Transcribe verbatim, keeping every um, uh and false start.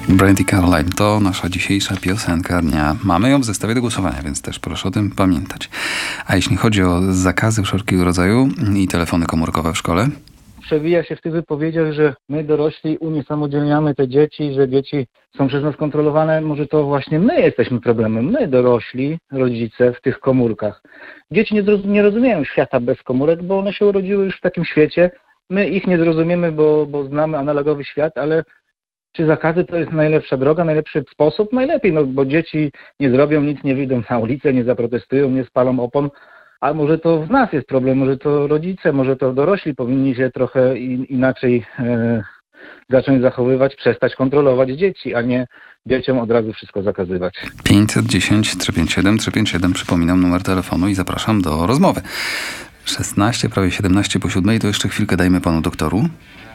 Brandy Caroline to nasza dzisiejsza piosenka dnia. Mamy ją w zestawie do głosowania, więc też proszę o tym pamiętać. A jeśli chodzi o zakazy wszelkiego rodzaju i telefony komórkowe w szkole? Przewija się w tych wypowiedziach, że my dorośli uniesamodzielniamy te dzieci, że dzieci są przez nas kontrolowane. Może to właśnie my jesteśmy problemem, my dorośli, rodzice w tych komórkach. Dzieci nie, zrozum- nie rozumieją świata bez komórek, bo one się urodziły już w takim świecie. My ich nie zrozumiemy, bo, bo znamy analogowy świat, ale czy zakazy to jest najlepsza droga, najlepszy sposób? Najlepiej, no bo dzieci nie zrobią nic, nie wyjdą na ulicę, nie zaprotestują, nie spalą opon. A może to w nas jest problem, może to rodzice, może to dorośli powinni się trochę in, inaczej e, zacząć zachowywać, przestać kontrolować dzieci, a nie dzieciom od razu wszystko zakazywać. pięćset dziesięć trzysta pięćdziesiąt siedem trzysta pięćdziesiąt siedem, przypominam numer telefonu i zapraszam do rozmowy. szesnaście, prawie siedemnaście po siódmej, to jeszcze chwilkę dajmy panu doktoru.